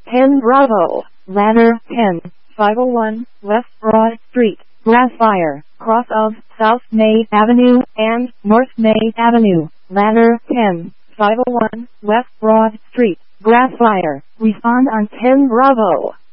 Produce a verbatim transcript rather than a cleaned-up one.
ten Bravo, ladder ten, five oh one, West Broad Street, Grassfire, cross of South May Avenue and North May Avenue, ladder ten, five oh one, West Broad Street, Grassfire. Respond on ten Bravo.